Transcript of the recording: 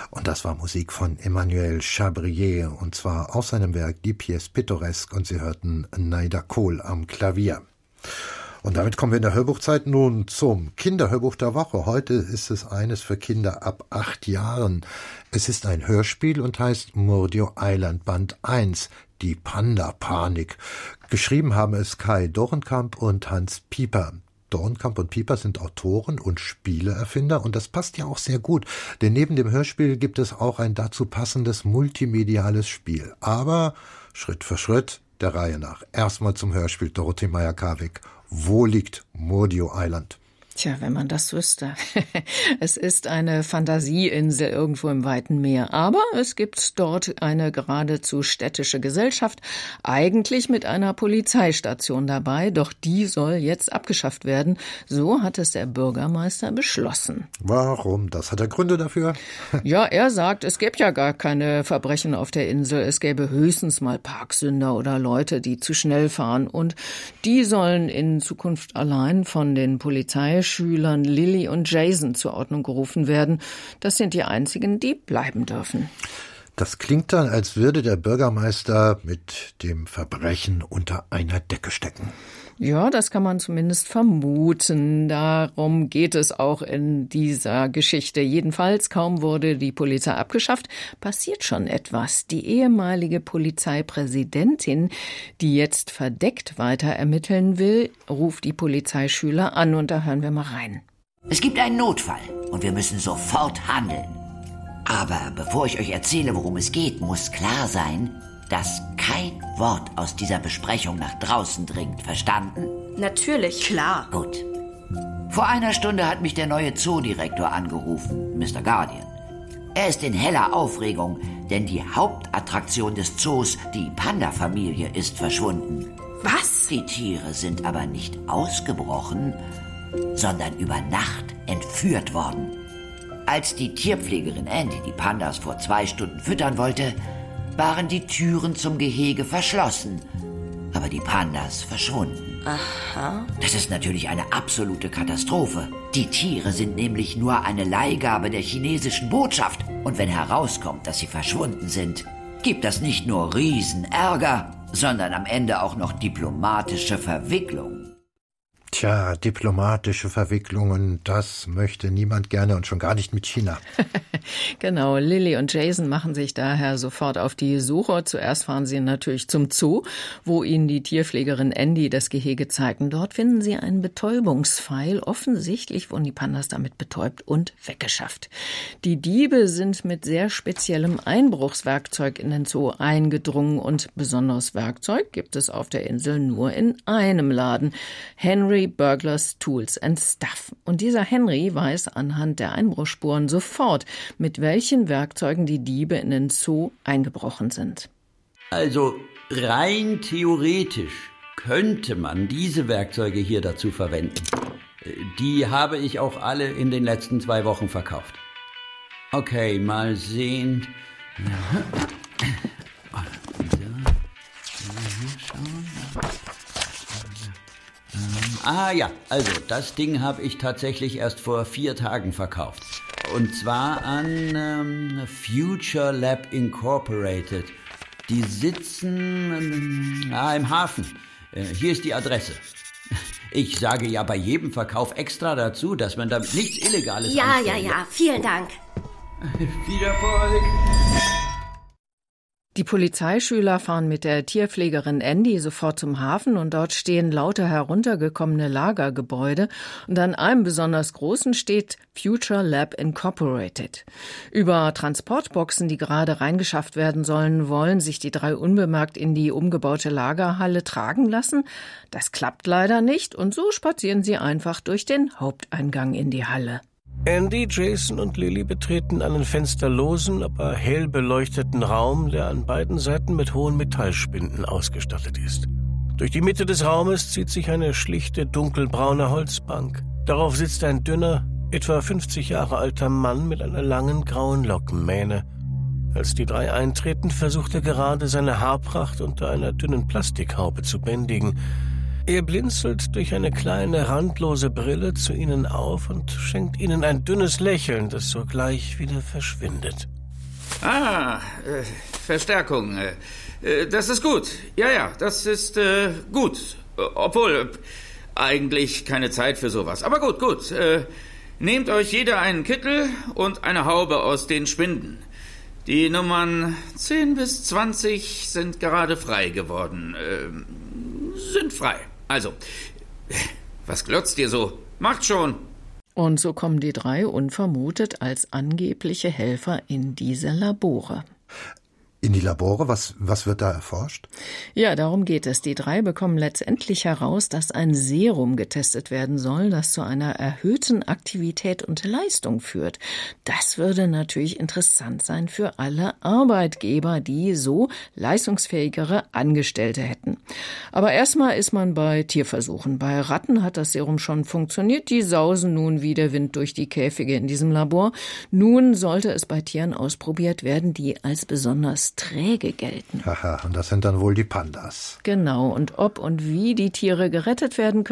Und das war Musik von Emmanuel Chabrier, und zwar aus seinem Werk Die Pièce Pittoresque, und Sie hörten Naida Kohl am Klavier. Und damit kommen wir in der Hörbuchzeit nun zum Kinderhörbuch der Woche. Heute ist es eines für Kinder ab 8 Jahren. Es ist ein Hörspiel und heißt Mordio Island Band 1, die Panda-Panik. Geschrieben haben es Kai Dorenkamp und Hans Pieper. Dorenkamp und Pieper sind Autoren und Spieleerfinder, und das passt ja auch sehr gut, denn neben dem Hörspiel gibt es auch ein dazu passendes multimediales Spiel. Aber Schritt für Schritt, der Reihe nach. Erstmal zum Hörspiel Dorothee Meyer-Karwig. Wo liegt Mordio Island? Tja, wenn man das wüsste. Es ist eine Fantasieinsel irgendwo im weiten Meer. Aber es gibt dort eine geradezu städtische Gesellschaft, eigentlich mit einer Polizeistation dabei. Doch die soll jetzt abgeschafft werden. So hat es der Bürgermeister beschlossen. Warum? Das hat er Gründe dafür? Ja, er sagt, es gäbe ja gar keine Verbrechen auf der Insel. Es gäbe höchstens mal Parksünder oder Leute, die zu schnell fahren. Und die sollen in Zukunft allein von den Polizeischülern Lily und Jason zur Ordnung gerufen werden. Das sind die einzigen, die bleiben dürfen. Das klingt dann, als würde der Bürgermeister mit dem Verbrechen unter einer Decke stecken. Ja, das kann man zumindest vermuten. Darum geht es auch in dieser Geschichte. Jedenfalls, kaum wurde die Polizei abgeschafft, passiert schon etwas. Die ehemalige Polizeipräsidentin, die jetzt verdeckt weiter ermitteln will, ruft die Polizeischüler an, und da hören wir mal rein. Es gibt einen Notfall und wir müssen sofort handeln. Aber bevor ich euch erzähle, worum es geht, muss klar sein, dass kein Wort aus dieser Besprechung nach draußen dringt. Verstanden? Natürlich. Klar. Gut. Vor einer Stunde hat mich der neue Zoodirektor angerufen, Mr. Guardian. Er ist in heller Aufregung, denn die Hauptattraktion des Zoos, die Panda-Familie, ist verschwunden. Was? Die Tiere sind aber nicht ausgebrochen, sondern über Nacht entführt worden. Als die Tierpflegerin Andy die Pandas vor 2 Stunden füttern wollte, waren die Türen zum Gehege verschlossen, aber die Pandas verschwunden. Aha. Das ist natürlich eine absolute Katastrophe. Die Tiere sind nämlich nur eine Leihgabe der chinesischen Botschaft. Und wenn herauskommt, dass sie verschwunden sind, gibt das nicht nur Riesenärger, sondern am Ende auch noch diplomatische Verwicklung. Tja, diplomatische Verwicklungen, das möchte niemand gerne, und schon gar nicht mit China. Genau, Lily und Jason machen sich daher sofort auf die Suche. Zuerst fahren sie natürlich zum Zoo, wo ihnen die Tierpflegerin Andy das Gehege zeigt. Dort finden sie einen Betäubungspfeil. Offensichtlich wurden die Pandas damit betäubt und weggeschafft. Die Diebe sind mit sehr speziellem Einbruchswerkzeug in den Zoo eingedrungen, und besonderes Werkzeug gibt es auf der Insel nur in einem Laden. Henry Burglars Tools and Stuff. Und dieser Henry weiß anhand der Einbruchsspuren sofort, mit welchen Werkzeugen die Diebe in den Zoo eingebrochen sind. Also rein theoretisch könnte man diese Werkzeuge hier dazu verwenden. Die habe ich auch alle in den letzten 2 Wochen verkauft. Okay, mal sehen. Ja, also das Ding habe ich tatsächlich erst vor 4 Tagen verkauft. Und zwar an Future Lab Incorporated. Die sitzen im Hafen. Hier ist die Adresse. Ich sage ja bei jedem Verkauf extra dazu, dass man damit nichts Illegales anstellt. Ja, vielen Dank. Viel Erfolg. Die Polizeischüler fahren mit der Tierpflegerin Andy sofort zum Hafen, und dort stehen lauter heruntergekommene Lagergebäude, und an einem besonders großen steht Future Lab Incorporated. Über Transportboxen, die gerade reingeschafft werden sollen, wollen sich die 3 unbemerkt in die umgebaute Lagerhalle tragen lassen. Das klappt leider nicht, und so spazieren sie einfach durch den Haupteingang in die Halle. Andy, Jason und Lily betreten einen fensterlosen, aber hell beleuchteten Raum, der an beiden Seiten mit hohen Metallspinden ausgestattet ist. Durch die Mitte des Raumes zieht sich eine schlichte, dunkelbraune Holzbank. Darauf sitzt ein dünner, etwa 50 Jahre alter Mann mit einer langen, grauen Lockenmähne. Als die 3 eintreten, versucht er gerade, seine Haarpracht unter einer dünnen Plastikhaube zu bändigen. Er blinzelt durch eine kleine, randlose Brille zu ihnen auf und schenkt ihnen ein dünnes Lächeln, das sogleich wieder verschwindet. Verstärkung. Das ist gut. Ja, das ist gut. Obwohl, eigentlich keine Zeit für sowas. Aber gut. Nehmt euch jeder einen Kittel und eine Haube aus den Spinden. Die Nummern 10 bis 20 sind gerade frei geworden. Sind frei. Also, was glotzt ihr so? Macht schon. Und so kommen die 3 unvermutet als angebliche Helfer in diese Labore. In die Labore? Was wird da erforscht? Ja, darum geht es. Die 3 bekommen letztendlich heraus, dass ein Serum getestet werden soll, das zu einer erhöhten Aktivität und Leistung führt. Das würde natürlich interessant sein für alle Arbeitgeber, die so leistungsfähigere Angestellte hätten. Aber erstmal ist man bei Tierversuchen. Bei Ratten hat das Serum schon funktioniert. Die sausen nun wie der Wind durch die Käfige in diesem Labor. Nun sollte es bei Tieren ausprobiert werden, die als besonders träge gelten. Haha, und das sind dann wohl die Pandas. Genau, und ob und wie die Tiere gerettet werden können,